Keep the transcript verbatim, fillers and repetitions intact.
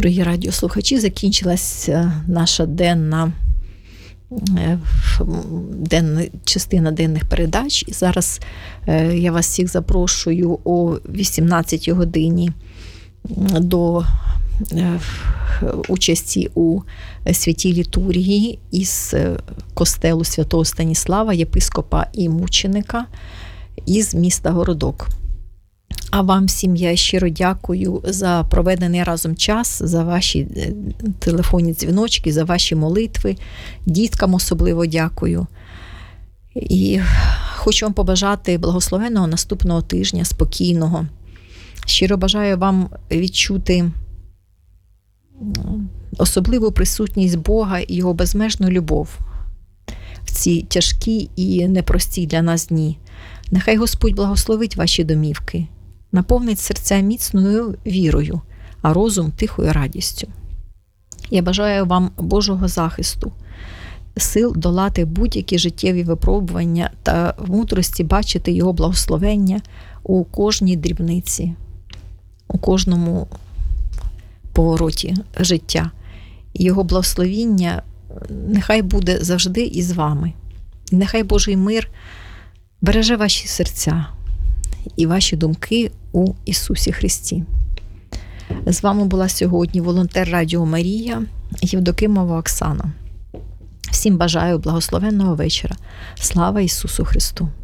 Дорогі радіослухачі, закінчилась наша денна, денна частина денних передач. І зараз я вас всіх запрошую о вісімнадцятій годині до участі у святій літургії із костелу святого Станіслава, єпископа і мученика із міста Городок. А вам всім я щиро дякую за проведений разом час, за ваші телефонні дзвіночки, за ваші молитви. Діткам особливо дякую. І хочу вам побажати благословенного наступного тижня, спокійного. Щиро бажаю вам відчути особливу присутність Бога і Його безмежну любов в ці тяжкі і непрості для нас дні. Нехай Господь благословить ваші домівки, наповнить серця міцною вірою, а розум тихою радістю. Я бажаю вам Божого захисту, сил долати будь-які життєві випробування та в мудрості бачити Його благословення у кожній дрібниці, у кожному повороті життя. І Його благословіння нехай буде завжди із вами. І нехай Божий мир береже ваші серця і ваші думки у Ісусі Христі. З вами була сьогодні волонтер Радіо Марія Євдокимова Оксана. Всім бажаю благословенного вечора. Слава Ісусу Христу!